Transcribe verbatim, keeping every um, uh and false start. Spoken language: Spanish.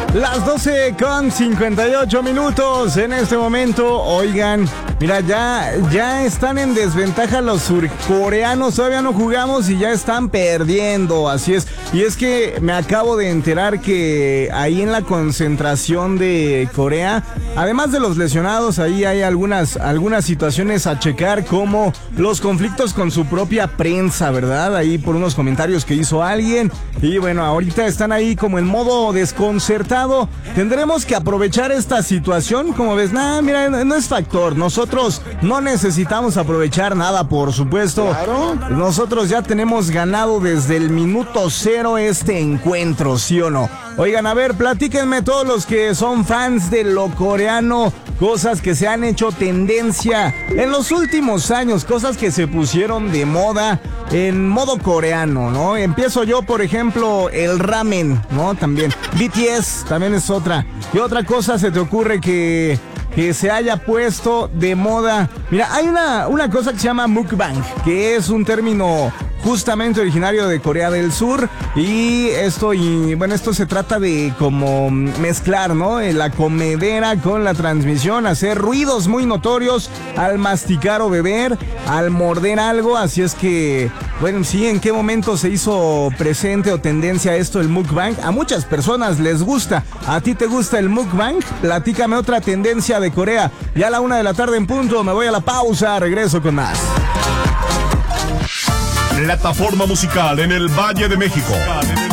Las doce con cincuenta y ocho minutos en este momento. Oigan, mira, ya, ya están en desventaja los surcoreanos. Todavía no jugamos y ya están perdiendo. Así es. Y es que me acabo de enterar que ahí en la concentración de Corea, además de los lesionados, ahí hay algunas, algunas situaciones a checar, como los conflictos con su propia prensa, ¿verdad? Ahí por unos comentarios que hizo alguien. Y bueno, ahorita están ahí como en modo desconcertado. Tendremos que aprovechar esta situación. Como ves, nada, mira, no es factor. Nosotros no necesitamos aprovechar nada, por supuesto. Claro. Nosotros ya tenemos ganado desde el minuto cero este encuentro, ¿sí o no? Oigan, a ver, platíquenme todos los que son fans de lo coreano, cosas que se han hecho tendencia en los últimos años, cosas que se pusieron de moda en modo coreano, ¿no? Empiezo yo, por ejemplo, el ramen, ¿no? También. B T S también es otra. ¿Qué otra cosa se te ocurre que, que se haya puesto de moda? Mira, hay una, una cosa que se llama mukbang, que es un término justamente originario de Corea del Sur, y esto, y bueno, esto se trata de como mezclar, ¿no? La comedera con la transmisión, hacer ruidos muy notorios al masticar o beber, al morder algo. Así es que, bueno, sí, ¿en qué momento se hizo presente o tendencia esto, el mukbang? A muchas personas les gusta. ¿A ti te gusta el mukbang? Platícame otra tendencia de Corea. Ya a la una de la tarde en punto, me voy a la pausa, regreso con más. Plataforma musical en el Valle de México.